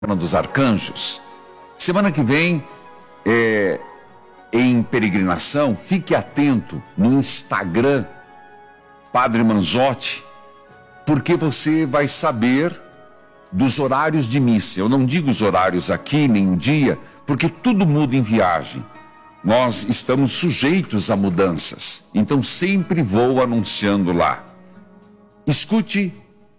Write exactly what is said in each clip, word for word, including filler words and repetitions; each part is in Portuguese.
dos Arcanjos. Semana que vem, é, em peregrinação, fique atento no Instagram, Padre Manzotti, porque você vai saber dos horários de missa. Eu não digo os horários aqui, nem o dia, porque tudo muda em viagem. Nós estamos sujeitos a mudanças, então sempre vou anunciando lá. Escute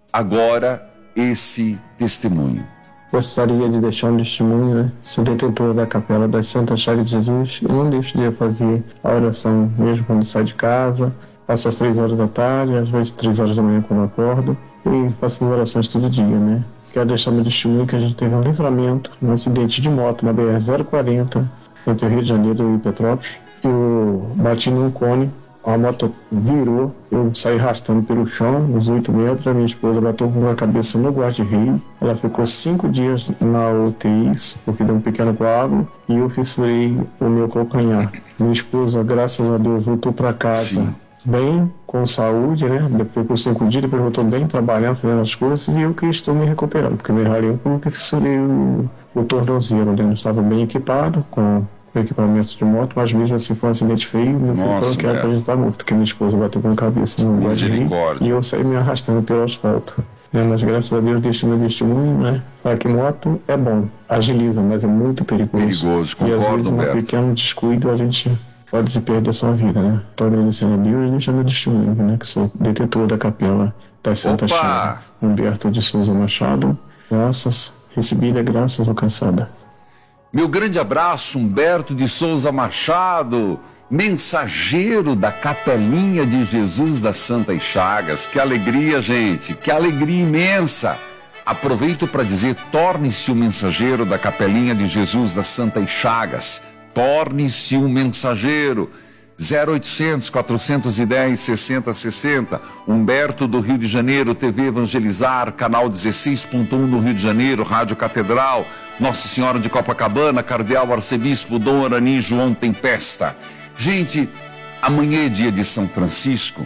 agora esse testemunho. Gostaria de deixar um testemunho, né? Sou detentor da Capela das Santas Chagas de Jesus. Eu não deixo de fazer a oração mesmo quando saio de casa. Faço às três horas da tarde, às vezes três horas da manhã quando eu acordo. E faço as orações todo dia, né? Quero deixar meu testemunho que a gente teve um livramento, um acidente de moto na B R zero quarenta, entre o Rio de Janeiro e Petrópolis. Eu bati num cone. A moto virou, eu saí arrastando pelo chão, uns oito metros, a minha esposa bateu com a cabeça no guarda-reio. Ela ficou cinco dias na U T I, porque deu um pequeno coágulo, e eu fissurei o meu calcanhar. Minha esposa, graças a Deus, voltou para casa Sim. bem, com saúde, né? Depois com cinco dias, depois voltou bem, trabalhando, fazendo as coisas, e eu que estou me recuperando, porque me ralei um pouco e fissurei o, o tornozelo, né? Eu estava bem equipado, com equipamento de moto, mas mesmo assim foi um acidente feio. Meu filho falou que era pra gente estar morto, porque minha esposa bateu com a cabeça no guarda-reio e eu saí me arrastando pelo asfalto. É, mas graças a Deus deixo meu testemunho, né? Fala que moto é bom, agiliza, mas é muito perigoso. Perigoso, concordo, e às vezes um Beto. pequeno descuido a gente pode perder a sua vida, né? Estou agradecendo a Deus e deixando meu testemunho, né? Que sou detetor da Capela das Santas Chagas, Humberto de Souza Machado. Graças, recebida, graças alcançada. Meu grande abraço, Humberto de Souza Machado, mensageiro da Capelinha de Jesus das Santas Chagas. Que alegria, gente, que alegria imensa. Aproveito para dizer, torne-se um mensageiro da Capelinha de Jesus das Santas Chagas. Torne-se um mensageiro. zero oitocentos, quatrocentos e dez, sessenta sessenta, Humberto do Rio de Janeiro, T V Evangelizar, canal dezesseis ponto um no Rio de Janeiro, Rádio Catedral, Nossa Senhora de Copacabana, Cardeal Arcebispo Dom Arani João Tempesta. Gente, amanhã é dia de São Francisco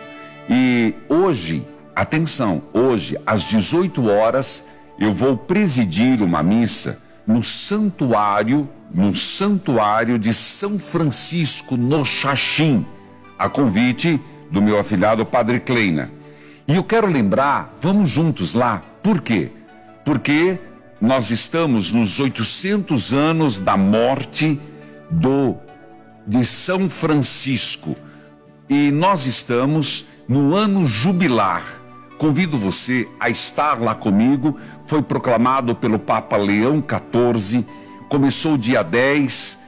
e hoje, atenção, hoje às dezoito horas eu vou presidir uma missa no santuário no santuário de São Francisco, no Xaxim, a convite do meu afilhado Padre Kleina. E eu quero lembrar, vamos juntos lá. Por quê? Porque nós estamos nos oitocentos anos da morte do, de São Francisco. E nós estamos no ano jubilar. Convido você a estar lá comigo. Foi proclamado pelo Papa Leão quatorze, começou dia dez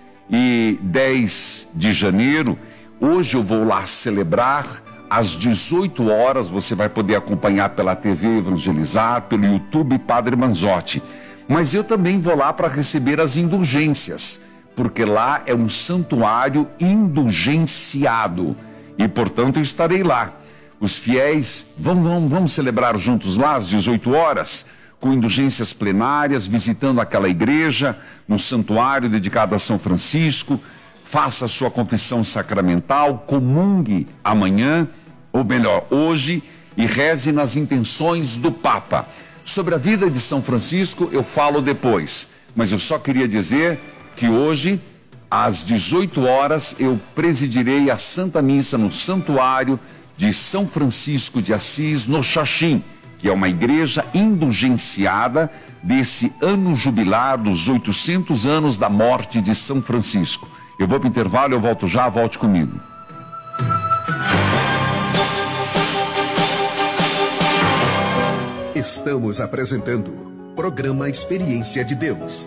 e dez de janeiro. Hoje eu vou lá celebrar às dezoito horas. Você vai poder acompanhar pela T V Evangelizar, pelo YouTube Padre Manzotti. Mas eu também vou lá para receber as indulgências, porque lá é um santuário indulgenciado e, portanto, eu estarei lá. Os fiéis, vamos, vamos, vamos celebrar juntos lá às dezoito horas, com indulgências plenárias, visitando aquela igreja, no santuário dedicado a São Francisco. Faça a sua confissão sacramental, comungue amanhã, ou melhor, hoje, e reze nas intenções do Papa. Sobre a vida de São Francisco eu falo depois, mas eu só queria dizer que hoje, às dezoito horas, eu presidirei a Santa Missa no santuário de São Francisco de Assis, no Xaxim, que é uma igreja indulgenciada desse ano jubilar dos oitocentos anos da morte de São Francisco. Eu vou para o intervalo, eu volto já, volte comigo. Estamos apresentando Programa Experiência de Deus.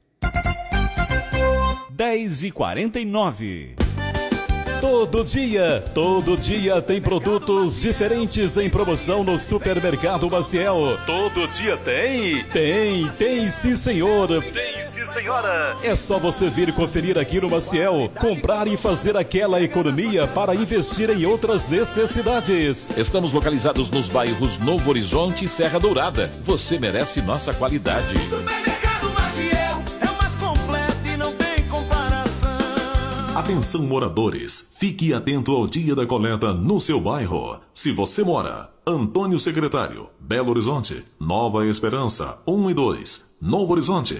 dez e quarenta e nove. Todo dia, todo dia tem produtos diferentes em promoção no Supermercado Maciel. Todo dia tem? Tem, tem sim senhor. Tem sim senhora. É só você vir conferir aqui no Maciel, comprar e fazer aquela economia para investir em outras necessidades. Estamos localizados nos bairros Novo Horizonte e Serra Dourada. Você merece nossa qualidade. Supermercado Maciel é o mais completo e não tem comparação. Atenção moradores, fique atento ao dia da coleta no seu bairro. Se você mora Antônio Secretário, Belo Horizonte, Nova Esperança, um e dois, Novo Horizonte.